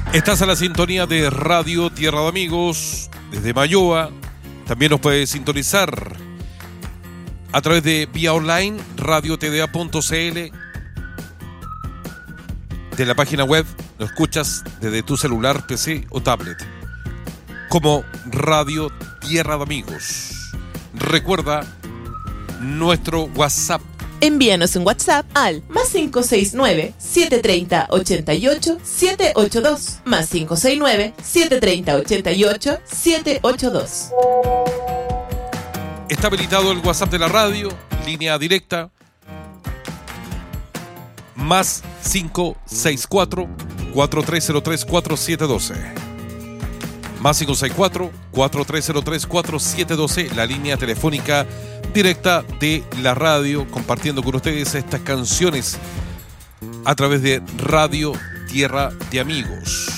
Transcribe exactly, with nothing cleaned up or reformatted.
Estás a la sintonía de Radio Tierra de Amigos desde Mayoa. También nos puedes sintonizar a través de vía online radio t d a punto c l. De la página web nos escuchas desde tu celular, P C o tablet como Radio Tierra de Amigos. Recuerda nuestro WhatsApp. Envíanos un WhatsApp al más cinco seis nueve, siete tres cero, ocho ocho, siete ocho dos, más cinco seis nueve, siete tres cero, ocho ocho, siete ocho dos. Está habilitado el WhatsApp de la radio, línea directa, más cinco seis cuatro, cuatro tres cero tres, cuatro siete uno dos. Más cinco seis cuatro, cuatro tres cero tres, cuatro siete uno dos, la línea telefónica directa de la radio, compartiendo con ustedes estas canciones a través de Radio Tierra de Amigos.